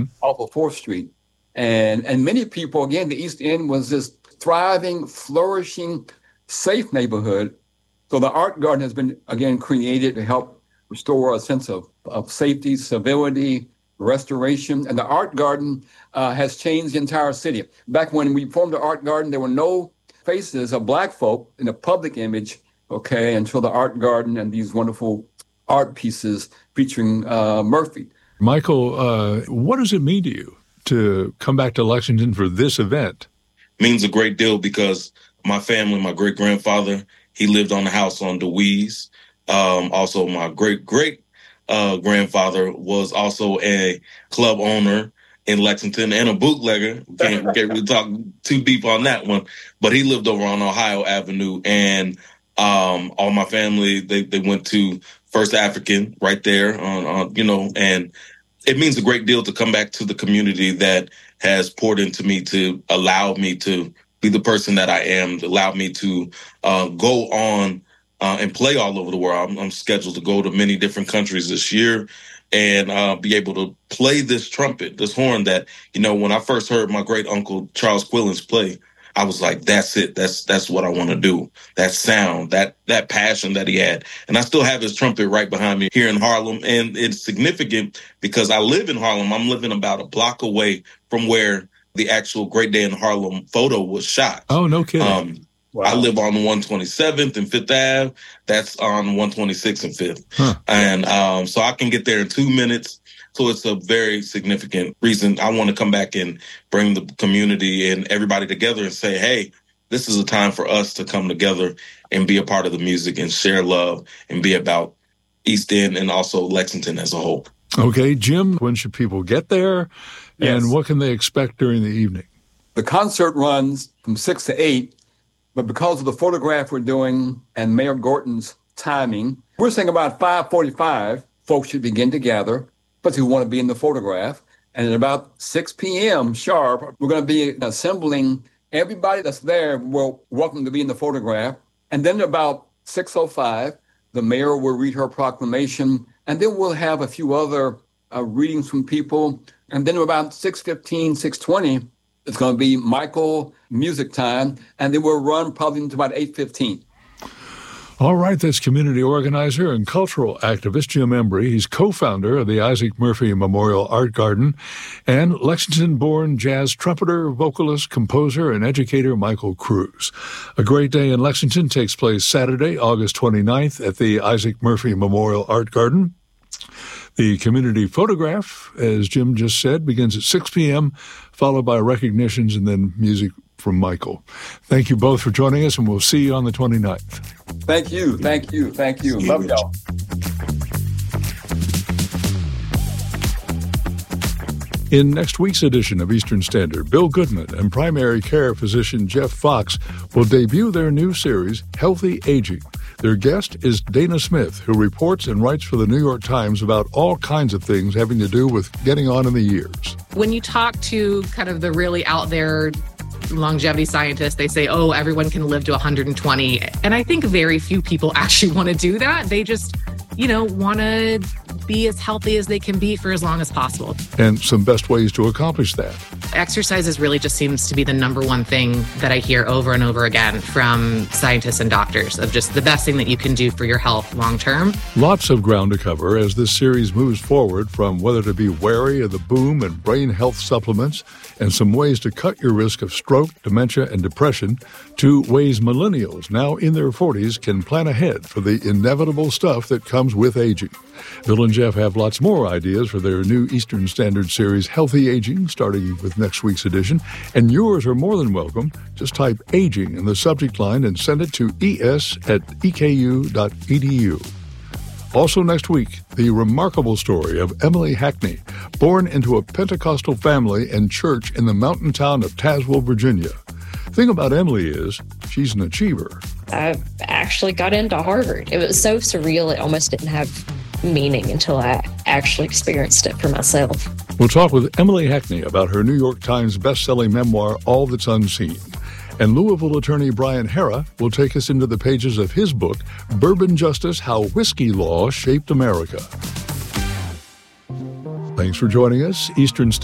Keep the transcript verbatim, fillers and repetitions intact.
off of fourth Street. And, and many people, again, the East End was this thriving, flourishing, safe neighborhood. So the Art Garden has been, again, created to help restore a sense of, of safety, civility, restoration. And the Art Garden uh, has changed the entire city. Back when we formed the Art Garden, there were no faces of Black folk in the public image, okay, until the Art Garden and these wonderful art pieces featuring uh, Murphy. Michael, uh, what does it mean to you to come back to Lexington for this event? Means a great deal because my family, my great-grandfather, he lived on the house on DeWeese. Um, also, my great-great uh, grandfather was also a club owner in Lexington and a bootlegger. We can't, we can't really talk too deep on that one, but he lived over on Ohio Avenue. And um, all my family, they, they went to First African right there, on, on, you know, and it means a great deal to come back to the community that has poured into me to allow me to be the person that I am, to allow me to uh, go on uh, and play all over the world. I'm, I'm scheduled to go to many different countries this year and uh, be able to play this trumpet, this horn that, you know, when I first heard my great uncle Charles Quillens play, I was like, that's it. That's that's what I want to do. That sound, that that passion that he had. And I still have his trumpet right behind me here in Harlem. And it's significant because I live in Harlem. I'm living about a block away from where the actual Great Day in Harlem photo was shot. Oh, no kidding. Um, wow. I live on one twenty-seventh and Fifth Ave. That's on one twenty-sixth and Fifth. Huh. And um, so I can get there in two minutes. So it's a very significant reason I want to come back and bring the community and everybody together and say, hey, this is a time for us to come together and be a part of the music and share love and be about East End and also Lexington as a whole. Okay, Jim, when should people get there? Yes. And what can they expect during the evening? The concert runs from six to eight, but because of the photograph we're doing and Mayor Gorton's timing, we're saying about five forty-five, folks should begin to gather, but who want to be in the photograph. And at about six p.m. sharp, we're going to be assembling everybody that's there. Well, welcome to be in the photograph. And then about six oh five, the mayor will read her proclamation. And then we'll have a few other uh, readings from people. And then about six fifteen, six twenty, it's going to be Michael music time. And then we'll run probably until about eight fifteen. All right, that's community organizer and cultural activist Jim Embry. He's co-founder of the Isaac Murphy Memorial Art Garden, and Lexington-born jazz trumpeter, vocalist, composer, and educator Michael Cruz. A Great Day in Lexington takes place Saturday, August twenty-ninth at the Isaac Murphy Memorial Art Garden. The community photograph, as Jim just said, begins at six p.m., followed by recognitions and then music from Michael. Thank you both for joining us, and we'll see you on the twenty-ninth. Thank you, thank you, thank you. Love y'all. In next week's edition of Eastern Standard, Bill Goodman and primary care physician Jeff Fox will debut their new series, Healthy Aging. Their guest is Dana Smith, who reports and writes for the New York Times about all kinds of things having to do with getting on in the years. When you talk to kind of the really out there longevity scientists, they say, oh, everyone can live to one hundred twenty. And I think very few people actually want to do that. They just, you know, want to be as healthy as they can be for as long as possible. And some best ways to accomplish that. Exercises really just seems to be the number one thing that I hear over and over again from scientists and doctors of just the best thing that you can do for your health long term. Lots of ground to cover as this series moves forward, from whether to be wary of the boom and brain health supplements and some ways to cut your risk of stroke, dementia, and depression, to ways millennials now in their forties can plan ahead for the inevitable stuff that comes with aging. Bill and Jeff have lots more ideas for their new Eastern Standard series, Healthy Aging, starting with next week's edition. And yours are more than welcome. Just type aging in the subject line and send it to es at e k u dot e d u. Also next week, the remarkable story of Emily Hackney, born into a Pentecostal family and church in the mountain town of Tazewell, Virginia. Thing about Emily is she's an achiever. I actually got into Harvard. It was so surreal, it almost didn't have meaning until I actually experienced it for myself. We'll talk with Emily Hackney about her New York Times best-selling memoir, All That's Unseen. And Louisville attorney Brian Hara will take us into the pages of his book, Bourbon Justice: How Whiskey Law Shaped America. Thanks for joining us. Eastern